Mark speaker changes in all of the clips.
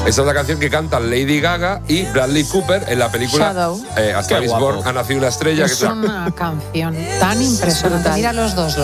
Speaker 1: Esa es la canción que cantan Lady Gaga y Bradley Cooper en la película
Speaker 2: Shadow.
Speaker 1: A Star is Born, ha nacido una estrella.
Speaker 3: Es una canción tan impresionante. Mira los dos.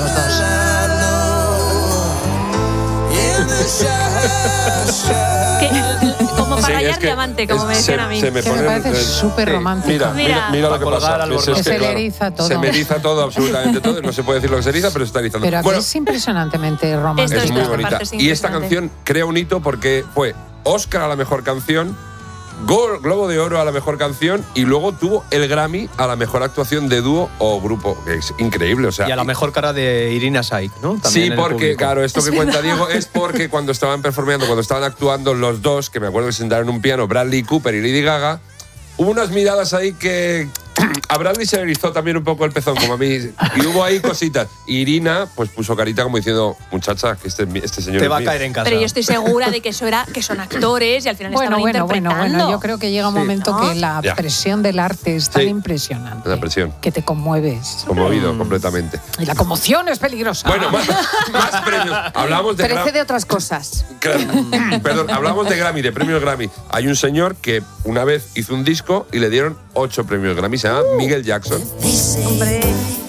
Speaker 2: Como para rayar diamante, como me decían a mí.
Speaker 3: Me parece súper romántico.
Speaker 1: Mira lo que pasa.
Speaker 3: Se le eriza todo.
Speaker 1: Se me eriza todo, absolutamente todo. No se puede decir lo que se eriza, pero se está erizando.
Speaker 3: Pero aquí es impresionantemente romántico.
Speaker 1: Es muy bonita. Y esta canción crea un hito porque fue Oscar a la mejor canción, Globo de Oro a la mejor canción y luego tuvo el Grammy a la mejor actuación de dúo o grupo. Es increíble, o sea.
Speaker 4: Y a la mejor cara de Irina Shayk, ¿no?
Speaker 1: También sí, porque, claro, esto que cuenta Diego es porque cuando estaban performeando, cuando estaban actuando los dos, que me acuerdo que se sentaron en un piano, Bradley Cooper y Lady Gaga, hubo unas miradas ahí que a Bradley se le erizó también un poco el pezón, como a mí, y hubo ahí cositas. Irina, pues puso carita como diciendo, muchacha, que este señor
Speaker 4: te va a caer en casa.
Speaker 2: Pero yo estoy segura de que que son actores y al final estaban interpretando.
Speaker 3: Bueno, yo creo que llega un momento que la presión del arte es tan impresionante.
Speaker 1: La presión.
Speaker 3: Que te conmueves.
Speaker 1: Conmovido completamente.
Speaker 3: Y la conmoción es peligrosa.
Speaker 1: Bueno, más premios. Hablamos de
Speaker 5: Parece de otras cosas.
Speaker 1: Perdón, hablamos de Grammy, de premios Grammy. Hay un señor que una vez hizo un disco y le dieron 8 premios Grammy. Se llama Michael Jackson.
Speaker 2: Hombre.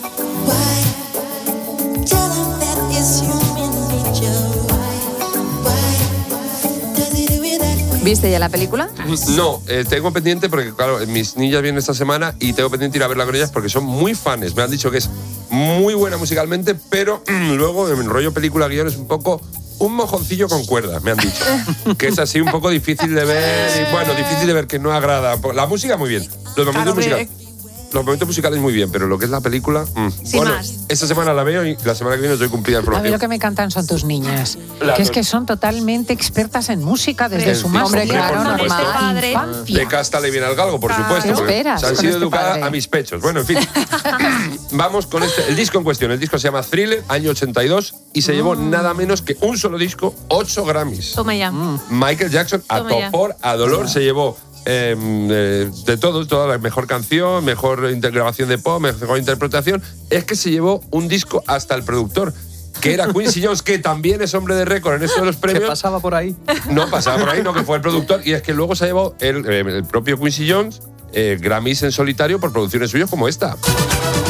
Speaker 5: ¿Viste ya la película?
Speaker 1: No, tengo pendiente porque, claro, mis niñas vienen esta semana y tengo pendiente ir a verla con ellas porque son muy fans. Me han dicho que es muy buena musicalmente, pero luego en el rollo película-guión es un poco un mojoncillo con cuerdas, me han dicho. Que es así un poco difícil de ver. Y, bueno, difícil de ver, que no agrada. La música muy bien. Los momentos musicales muy bien, pero lo que es la película… Bueno, esta semana la veo y la semana que viene doy cumplida el
Speaker 3: A mí lo que me encantan son tus niñas. Que es que son totalmente expertas en música desde su más
Speaker 1: infancia. De casta le viene al galgo, por supuesto. Porque se han sido educadas a mis pechos. Bueno, en fin. Vamos con el disco en cuestión. El disco se llama Thriller, año 82, y se llevó nada menos que un solo disco, 8 Grammys.
Speaker 2: Toma ya.
Speaker 1: Michael Jackson, a topor, a dolor, se llevó de todo, toda la mejor canción, mejor grabación de pop, mejor interpretación. Es que se llevó un disco hasta el productor, que era Quincy Jones, que también es hombre de récord en esto de los premios.
Speaker 4: ¿Qué pasaba por ahí?
Speaker 1: No pasaba por ahí, no, que fue el productor. Y es que luego se ha llevado el propio Quincy Jones Grammys en solitario por producciones suyas como esta.